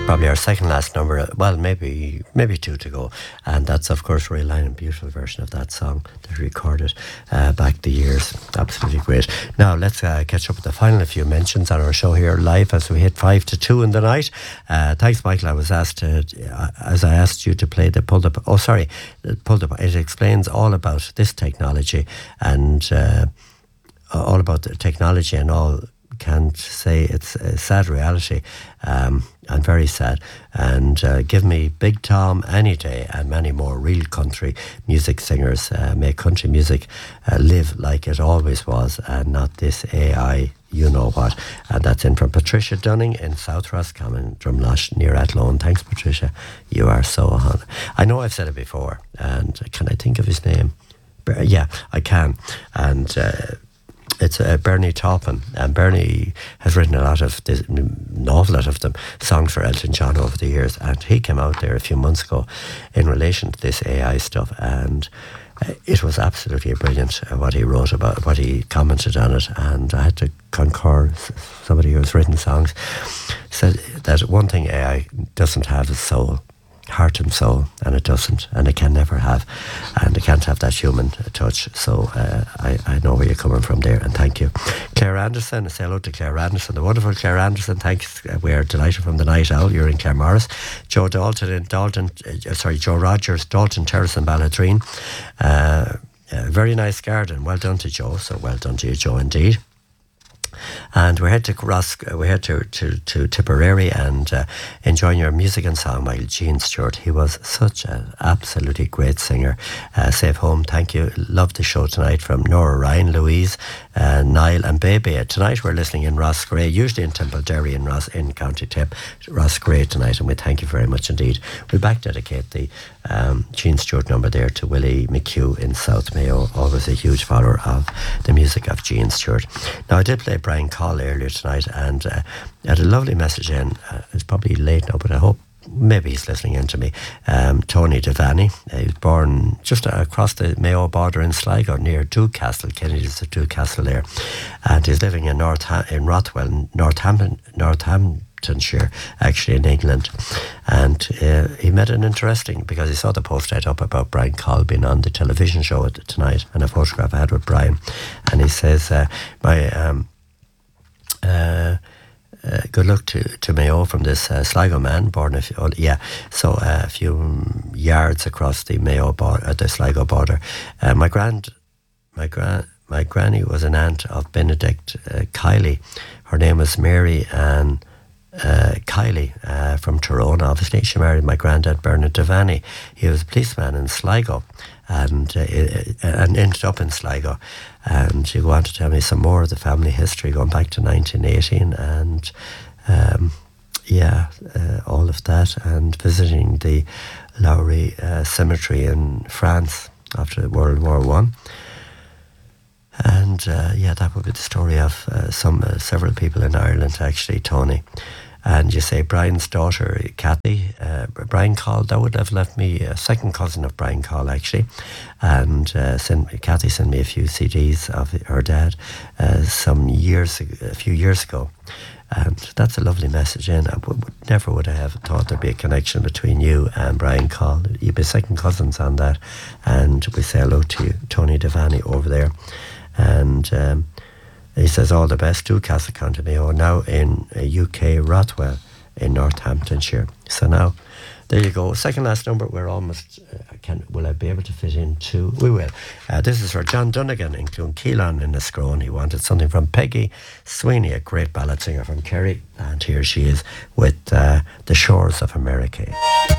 Probably our second last number, well, maybe two to go. And that's, of course, Ray Lyon, beautiful version of that song that we recorded back the years. Absolutely great. Now, let's catch up with the final few mentions on our show here live as we hit 5 to 2 in the night. Thanks, Michael. I was asked to, as I asked you to play the pulled up. Oh, sorry, pulled up. It explains all about this technology and all about the technology and all. Can't say it's a sad reality. I'm very sad. And give me Big Tom any day and many more real country music singers. Make country music live like it always was and not this AI, you know what. And that's in from Patricia Dunning in South Roscommon, Drumlosh, near Athlone. Thanks, Patricia. You are so on. I know I've said it before. And can I think of his name? Yeah, I can. And it's Bernie Taupin, and Bernie has written an awful lot of them, songs for Elton John over the years, and he came out there a few months ago in relation to this AI stuff, and it was absolutely brilliant what he wrote about, what he commented on it, and I had to concur. Somebody who's written songs said that one thing AI doesn't have is soul. Heart and soul, and it doesn't, and it can never have, and it can't have that human touch. So I know where you're coming from there, and thank you. Claire Anderson, say hello to Claire Anderson, the wonderful Claire Anderson. Thanks. We're delighted from the Night Owl. You're in Claremorris. Joe Dalton in Joe Rogers, Dalton Terrace in Balladreen. Very nice garden. Well done to Joe. So well done to you, Joe, indeed. And we head to Tipperary and enjoying your music and song by Gene Stewart. He was such an absolutely great singer. Safe home, thank you. Love the show tonight from Nora Ryan, Louise, Niall and Baby. Tonight we're listening in Roscrea, usually in Templederry in County Tip. Roscrea tonight, and we thank you very much indeed. We'll back dedicate the Gene Stewart number there to Willie McHugh in South Mayo, always a huge follower of the music of Gene Stewart. Now, I did play Brian Call earlier tonight, and had a lovely message in. It's probably late now, but I hope maybe he's listening in to me. Tony Devaney, he was born just across the Mayo border in Sligo, near Dewcastle. Kennedy's at Dewcastle there, and he's living in Rothwell, Northamptonshire, actually in England. And he met an interesting, because he saw the post right up about Brian Call being on the television show tonight, and a photograph I had with Brian, and he says, good luck to Mayo from this Sligo man, born a few yards across the Mayo border, the Sligo border. My granny was an aunt of Benedict Kiley. Her name was Mary Ann Kiley from Tyrone. Obviously, she married my granddad Bernard Devaney. He was a policeman in Sligo, and ended up in Sligo. And she go on to tell me some more of the family history going back to 1918, and all of that, and visiting the Lowry Cemetery in France after World War One. And that would be the story of several people in Ireland, actually, Tony. And you say Brian's daughter, Kathy, Brian Call, that would have left me a second cousin of Brian Call, actually. And Kathy sent me a few CDs of her dad a few years ago. And that's a lovely message in. I never would have thought there'd be a connection between you and Brian Call. You'd be second cousins on that. And we say hello to you, Tony Devaney over there. And he says all the best to Castle County Mayo, now in UK Rothwell in Northamptonshire. So now, there you go. Second last number. We're almost. Will I be able to fit in two? We will. This is for John Dunnigan in Clonkeelan in Escrone. He wanted something from Peggy Sweeney, a great ballad singer from Kerry, and here she is with The Shores of America.